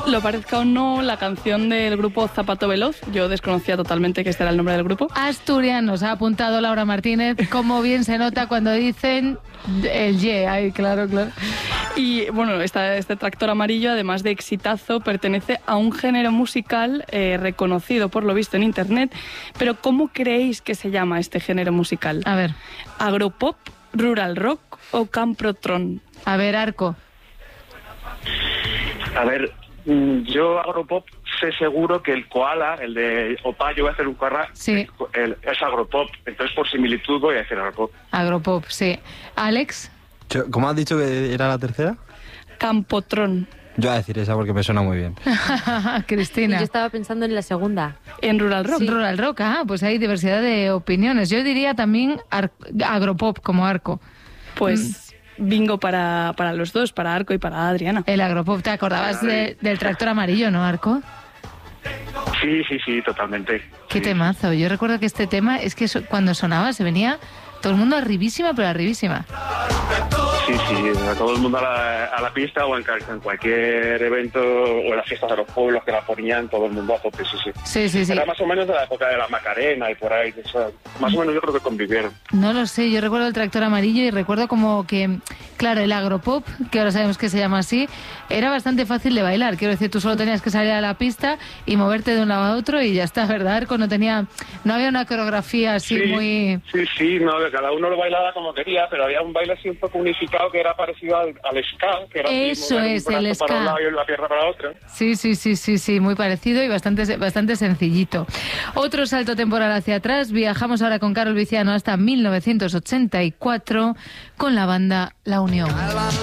Lo parezca o no, la canción del grupo Zapato Veloz, yo desconocía totalmente que este era el nombre del grupo. Asturianos, ha apuntado Laura Martínez, cómo bien se nota cuando dicen el ay, claro. Y bueno, este tractor amarillo, además de exitazo, pertenece a un género musical reconocido por lo visto en internet. Pero ¿cómo creéis que se llama este género musical? A ver. ¿Agropop, rural rock o camprotron? A ver, Arco. A ver, yo agropop sé seguro que el koala, el de Opa, yo voy a hacer un koala, sí. Es agropop. Entonces, por similitud, voy a decir agropop. Agropop, sí. ¿Alex? ¿Cómo has dicho que era la tercera? Campotrón. Yo voy a decir esa porque me suena muy bien. Cristina. Y yo estaba pensando en la segunda. En rural rock. Sí. Rural rock, pues hay diversidad de opiniones. Yo diría también agropop, como Arco. Pues... bingo para los dos, para Arco y para Adriana. El agropop, ¿te acordabas del tractor amarillo, no, Arco? Sí, totalmente. Qué temazo. Yo recuerdo que este tema, es que cuando sonaba se venía todo el mundo arribísima, pero arribísima. Sí, todo el mundo a la pista o en cualquier evento o en las fiestas de los pueblos que la ponían, todo el mundo a tope, sí. Era más o menos de la época de la Macarena y por ahí, más o menos yo creo que convivieron. No lo sé, yo recuerdo el tractor amarillo y recuerdo como que, claro, el agropop, que ahora sabemos que se llama así, era bastante fácil de bailar. Quiero decir, tú solo tenías que salir a la pista y moverte de un lado a otro y ya está, ¿verdad, Arco? No había una coreografía así muy... Sí, no, cada uno lo bailaba como quería, pero había un baile así un poco unificado que era parecido al ska, que era eso es, el ska. Para un lado y la pierna para otro. Sí, muy parecido y bastante sencillito. Otro salto temporal hacia atrás, viajamos ahora con Carol Viciano hasta 1984 con la banda La Unión.